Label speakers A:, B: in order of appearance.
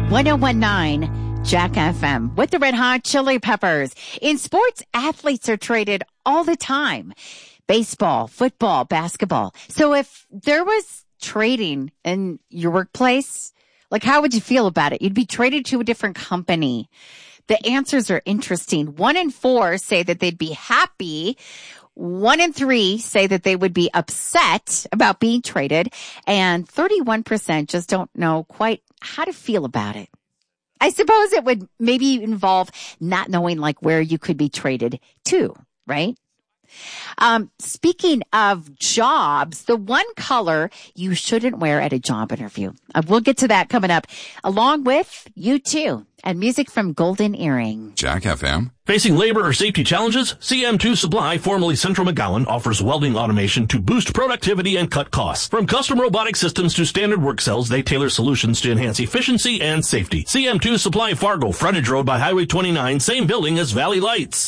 A: 1019 Jack FM with the Red Hot Chili Peppers. In sports, athletes are traded all the time. Baseball, football, basketball. So if there was trading in your workplace, like how would you feel about it? You'd be traded to a different company. The answers are interesting. 1 in 4 say that they'd be happy. 1 in 3 say that they would be upset about being traded. And 31% just don't know quite how to feel about it. I suppose it would maybe involve not knowing like where you could be traded to, right? Speaking of jobs, the one color you shouldn't wear at a job interview. We'll get to that coming up, along with U2 and music from Golden Earring.
B: Jack FM.
C: Facing labor or safety challenges? CM2 Supply, formerly Central McGowan, offers welding automation to boost productivity and cut costs. From custom robotic systems to standard work cells, they tailor solutions to enhance efficiency and safety. CM2 Supply, Fargo, frontage road by Highway 29, same building as Valley Lights.